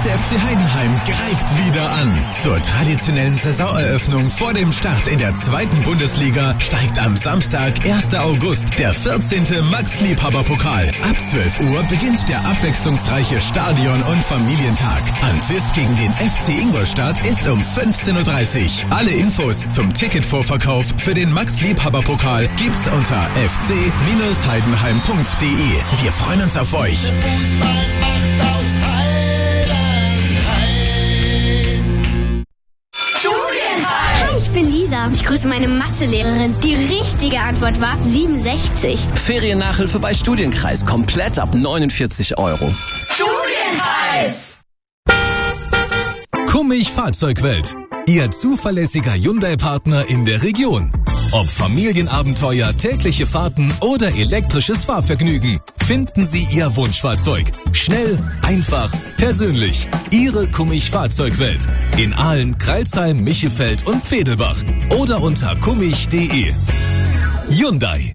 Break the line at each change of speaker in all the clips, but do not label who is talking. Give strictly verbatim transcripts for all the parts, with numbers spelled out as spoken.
erste F C Heidenheim greift wieder an. Zur traditionellen Saisoneröffnung vor dem Start in der zweiten Bundesliga steigt am Samstag, ersten August, der vierzehnte Max-Liebhaber-Pokal. Ab zwölf Uhr beginnt der abwechslungsreiche Stadion- und Familientag. Anpfiff gegen den F C Ingolstadt ist um fünfzehn Uhr dreißig. Alle Infos zum Ticketvorverkauf für den Max-Liebhaber-Pokal gibt's unter f c Bindestrich heidenheim punkt d e. Wir freuen uns auf euch.
Ich bin Lisa. Ich grüße meine Mathelehrerin. Die richtige Antwort war siebenundsechzig.
Feriennachhilfe bei Studienkreis. Komplett ab neunundvierzig Euro.
Studienkreis!
Kummig Fahrzeugwelt. Ihr zuverlässiger Hyundai-Partner in der Region. Ob Familienabenteuer, tägliche Fahrten oder elektrisches Fahrvergnügen, finden Sie Ihr Wunschfahrzeug. Schnell, einfach, persönlich. Ihre Kummig Fahrzeugwelt. In Aalen, Crailsheim, Michefeld und Pfedelbach. Oder unter kummig punkt d e. Hyundai.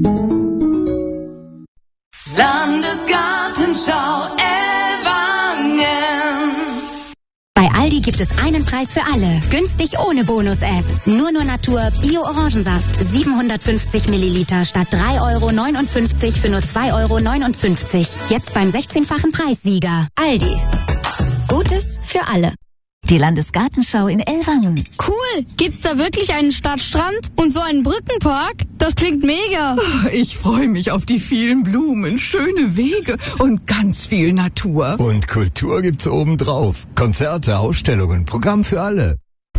Landesgartenschau Ellwangen.
Bei Aldi gibt es einen Preis für alle. Günstig ohne Bonus-App. Nur nur Natur Bio-Orangensaft. siebenhundertfünfzig Milliliter statt drei Euro neunundfünfzig für nur zwei Euro neunundfünfzig. Jetzt beim sechzehnfachen Preissieger. Aldi. Gutes für alle.
Die Landesgartenschau in Ellwangen.
Cool. Gibt's da wirklich einen Stadtstrand und so einen Brückenpark? Das klingt mega.
Ich freue mich auf die vielen Blumen, schöne Wege und ganz viel Natur.
Und Kultur gibt's obendrauf. Konzerte, Ausstellungen, Programm für alle.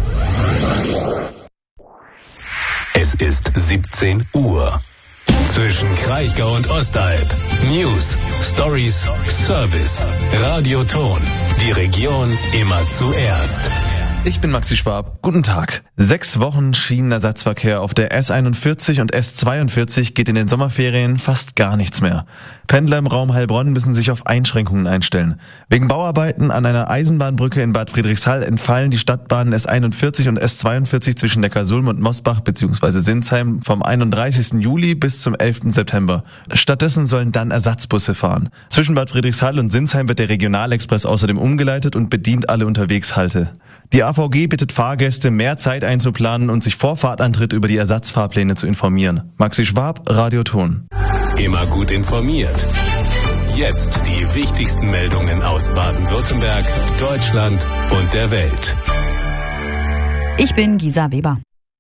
Es ist siebzehn Uhr. Zwischen Kraichgau und Ostalb. News, Stories, Service. Radioton. Die Region immer zuerst.
Ich bin Maxi Schwab. Guten Tag. Sechs Wochen Schienenersatzverkehr auf der S einundvierzig und S zweiundvierzig geht in den Sommerferien fast gar nichts mehr. Pendler im Raum Heilbronn müssen sich auf Einschränkungen einstellen. Wegen Bauarbeiten an einer Eisenbahnbrücke in Bad Friedrichshall entfallen die Stadtbahnen S einundvierzig und S zweiundvierzig zwischen Neckarsulm und Mosbach bzw. Sinsheim vom einunddreißigsten Juli bis zum elften September. Stattdessen sollen dann Ersatzbusse fahren. Zwischen Bad Friedrichshall und Sinsheim wird der Regionalexpress außerdem umgeleitet und bedient alle Unterwegshalte. Die A V G bittet Fahrgäste, mehr Zeit einzuplanen und sich vor Fahrtantritt über die Ersatzfahrpläne zu informieren. Maxi Schwab, Radioton.
Immer gut informiert. Jetzt die wichtigsten Meldungen aus Baden-Württemberg, Deutschland und der Welt.
Ich bin Gisa Weber.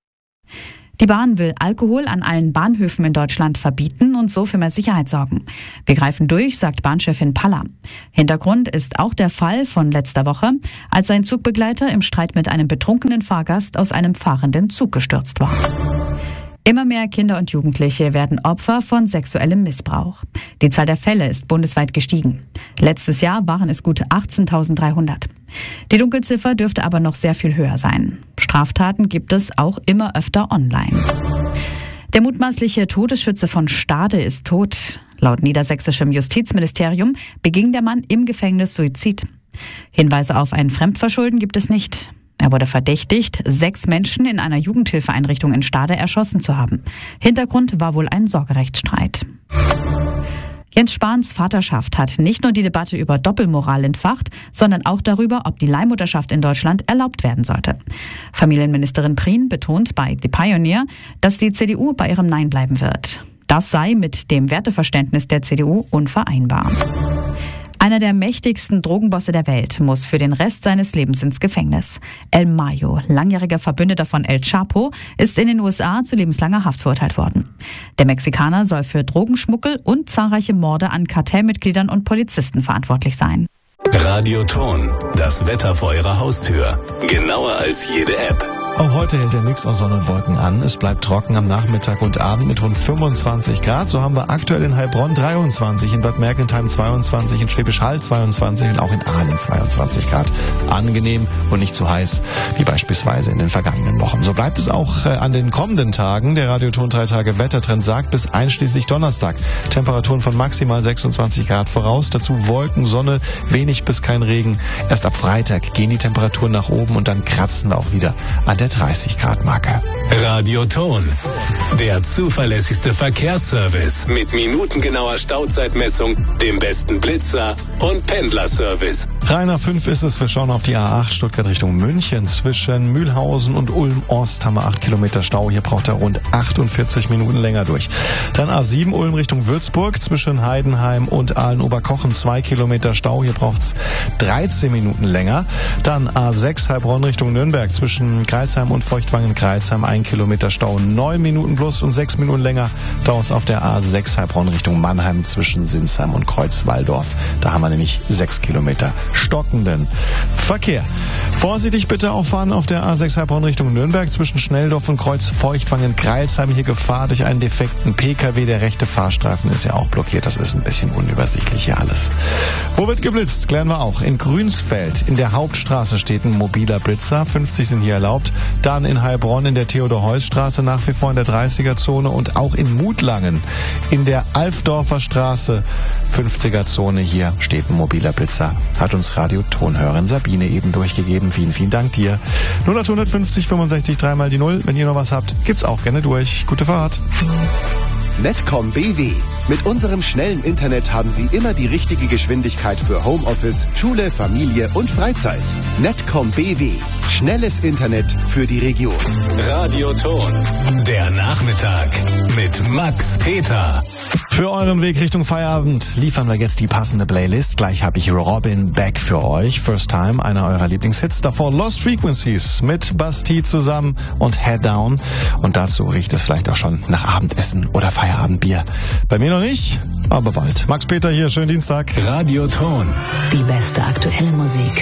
Die Bahn will Alkohol an allen Bahnhöfen in Deutschland verbieten und so für mehr Sicherheit sorgen. Wir greifen durch, sagt Bahnchefin Paller. Hintergrund ist auch der Fall von letzter Woche, als ein Zugbegleiter im Streit mit einem betrunkenen Fahrgast aus einem fahrenden Zug gestürzt war. Immer mehr Kinder und Jugendliche werden Opfer von sexuellem Missbrauch. Die Zahl der Fälle ist bundesweit gestiegen. Letztes Jahr waren es gut achtzehntausenddreihundert. Die Dunkelziffer dürfte aber noch sehr viel höher sein. Straftaten gibt es auch immer öfter online. Der mutmaßliche Todesschütze von Stade ist tot. Laut niedersächsischem Justizministerium beging der Mann im Gefängnis Suizid. Hinweise auf ein Fremdverschulden gibt es nicht. Er wurde verdächtigt, sechs Menschen in einer Jugendhilfeeinrichtung in Stade erschossen zu haben. Hintergrund war wohl ein Sorgerechtsstreit. Jens Spahns Vaterschaft hat nicht nur die Debatte über Doppelmoral entfacht, sondern auch darüber, ob die Leihmutterschaft in Deutschland erlaubt werden sollte. Familienministerin Prien betont bei The Pioneer, dass die C D U bei ihrem Nein bleiben wird. Das sei mit dem Werteverständnis der C D U unvereinbar. Einer der mächtigsten Drogenbosse der Welt muss für den Rest seines Lebens ins Gefängnis. El Mayo, langjähriger Verbündeter von El Chapo, ist in den U S A zu lebenslanger Haft verurteilt worden. Der Mexikaner soll für Drogenschmuggel und zahlreiche Morde an Kartellmitgliedern und Polizisten verantwortlich sein.
Radioton, das Wetter vor Ihrer Haustür. Genauer als jede App.
Auch heute hält der Mix aus Sonne und Wolken an. Es bleibt trocken am Nachmittag und Abend mit rund fünfundzwanzig Grad. So haben wir aktuell in Heilbronn dreiundzwanzig, in Bad Mergentheim zweiundzwanzig, in Schwäbisch Hall zweiundzwanzig und auch in Aalen zweiundzwanzig Grad. Angenehm und nicht zu heiß, wie beispielsweise in den vergangenen Wochen. So bleibt es auch äh, an den kommenden Tagen. Der Radioton drei Tage Wettertrend sagt bis einschließlich Donnerstag Temperaturen von maximal sechsundzwanzig Grad voraus. Dazu Wolken, Sonne, wenig bis kein Regen. Erst ab Freitag gehen die Temperaturen nach oben und dann kratzen wir auch wieder an der dreißig Grad Marke.
Radioton, der zuverlässigste Verkehrsservice mit minutengenauer Stauzeitmessung, dem besten Blitzer und Pendlerservice.
Drei nach fünf ist es, wir schauen auf die A acht Stuttgart Richtung München. Zwischen Mühlhausen und Ulm-Ost haben wir acht Kilometer Stau. Hier braucht er rund achtundvierzig Minuten länger durch. Dann A sieben Ulm Richtung Würzburg. Zwischen Heidenheim und Aalen-Oberkochen zwei Kilometer Stau. Hier braucht's dreizehn Minuten länger. Dann A sechs Heilbronn Richtung Nürnberg. Zwischen Greilsheim und Feuchtwangen-Greilsheim ein Kilometer Stau. neun Minuten plus und sechs Minuten länger dauert es auf der A sechs Heilbronn Richtung Mannheim zwischen Sinsheim und Kreuzwaldorf. Da haben wir nämlich sechs Kilometer stockenden Verkehr. Vorsichtig bitte auch fahren auf der A sechs Heilbronn Richtung Nürnberg zwischen Schnelldorf und Kreuz-Feuchtwangen-Greilsheim. Hier Gefahr durch einen defekten P K W. Der rechte Fahrstreifen ist ja auch blockiert. Das ist ein bisschen unübersichtlich hier alles. Wo wird geblitzt? Klären wir auch. In Grünsfeld in der Hauptstraße steht ein mobiler Blitzer. fünfzig sind hier erlaubt. Dann in Heilbronn in der Theodor-Heuss-Straße nach wie vor in der dreißiger-Zone und auch in Mutlangen in der Alfdorfer Straße fünfziger-Zone. Hier steht ein mobiler Blitzer. Hat uns Radio-Tonhörerin Sabine eben durchgegeben. Vielen, vielen Dank dir. null acht fünfzig fünfundsechzig drei mal die null. Wenn ihr noch was habt, gibt's auch gerne durch. Gute Fahrt.
Netcom B W. Mit unserem schnellen Internet haben Sie immer die richtige Geschwindigkeit für Homeoffice, Schule, Familie und Freizeit. Netcom B W. Schnelles Internet für die Region.
Radioton. Der Nachmittag mit Max Peter.
Für euren Weg Richtung Feierabend liefern wir jetzt die passende Playlist. Gleich habe ich Robin Beck für euch. First Time, einer eurer Lieblingshits. Davor Lost Frequencies mit Bastille zusammen und Head Down. Und dazu riecht es vielleicht auch schon nach Abendessen oder Feierabendbier. Bei mir noch nicht, aber bald. Max Peter hier, schönen Dienstag.
Radioton.
Die beste aktuelle Musik.